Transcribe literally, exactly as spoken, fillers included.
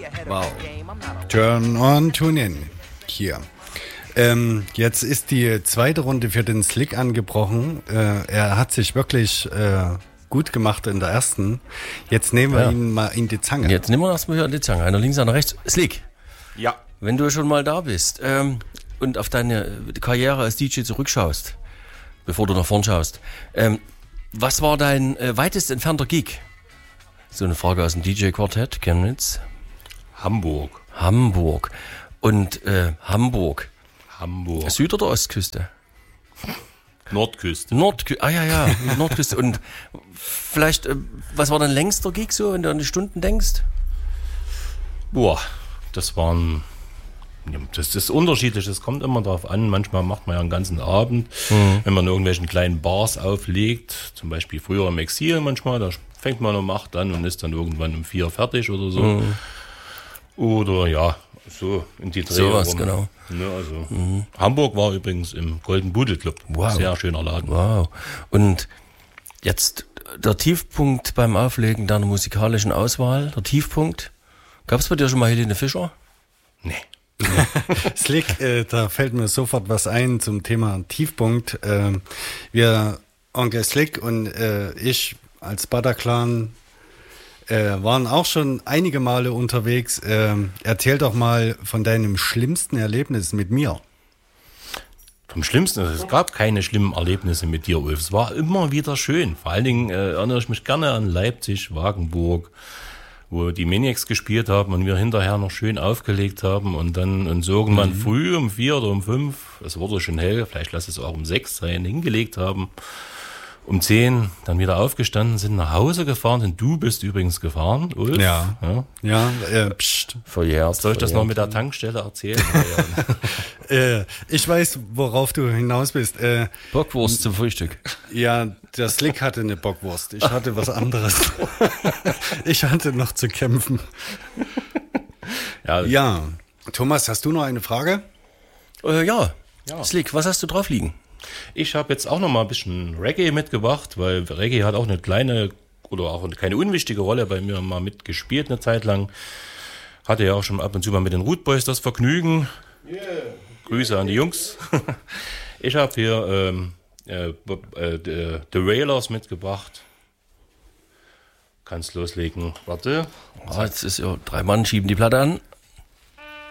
Wow. Turn on, tune in. Hier. Ähm, jetzt ist die zweite Runde für den Slick angebrochen. Äh, er hat sich wirklich äh, gut gemacht in der ersten. Jetzt nehmen wir ja. ihn mal in die Zange. Jetzt nehmen wir erstmal hier in die Zange. Einer links, einer rechts. Slick. Ja. Wenn du schon mal da bist ähm, und auf deine Karriere als D J zurückschaust, bevor du nach vorn schaust, ähm, was war dein äh, weitest entfernter Gig? So eine Frage aus dem D J-Quartett. Chemnitz. Hamburg. Hamburg. Und äh, Hamburg. Hamburg. Süd- oder Ostküste? Nordküste. Nordküste. Ah ja, ja, Nordküste. Und vielleicht, äh, was war dein längster Gig so, wenn du an die Stunden denkst? Boah, das waren... Das ist unterschiedlich, das kommt immer darauf an. Manchmal macht man ja einen ganzen Abend, mhm. wenn man in irgendwelchen kleinen Bars auflegt, zum Beispiel früher im Exil manchmal, da fängt man um acht an und ist dann irgendwann um vier fertig oder so. Mhm. Oder ja, so in die Dreh. So was, genau. Ja, also mhm. Hamburg war übrigens im Golden Pudel Club. Wow. Sehr schöner Laden. Wow. Und jetzt der Tiefpunkt beim Auflegen deiner musikalischen Auswahl, der Tiefpunkt. Gab es bei dir schon mal Helene Fischer? Nee. Slick, äh, da fällt mir sofort was ein zum Thema Tiefpunkt. Äh, wir, Onkel Slick und äh, ich als Bataclan äh, waren auch schon einige Male unterwegs. Äh, erzähl doch mal von deinem schlimmsten Erlebnis mit mir. Vom Schlimmsten, also es gab keine schlimmen Erlebnisse mit dir, Ulf. Es war immer wieder schön. Vor allen Dingen äh, erinnere ich mich gerne an Leipzig, Wagenburg, wo die Maniacs gespielt haben und wir hinterher noch schön aufgelegt haben und dann uns irgendwann mhm. früh um vier oder um fünf, es wurde schon hell, vielleicht lass es auch um sechs sein, hingelegt haben. Um zehn dann wieder aufgestanden, sind nach Hause gefahren sind. Du bist übrigens gefahren, Ulf. Ja. Ja, ja äh, pst. Verjährt. Soll ich das noch mit der Tankstelle erzählen? äh, ich weiß, worauf du hinaus bist. Äh, Bockwurst zum Frühstück. Ja, der Slick hatte eine Bockwurst. Ich hatte was anderes. Ich hatte noch zu kämpfen. Ja. ja. Thomas, hast du noch eine Frage? Äh, ja. ja. Slick, was hast du drauf liegen? Ich habe jetzt auch noch mal ein bisschen Reggae mitgebracht, weil Reggae hat auch eine kleine oder auch keine unwichtige Rolle bei mir mal mitgespielt eine Zeit lang. Hatte ja auch schon ab und zu mal mit den Root Boys das Vergnügen. Yeah. Grüße an die Jungs. Ich habe hier ähm, äh, äh, The Wailers mitgebracht. Kannst loslegen. Warte. Oh, jetzt ist ja drei Mann schieben die Platte an.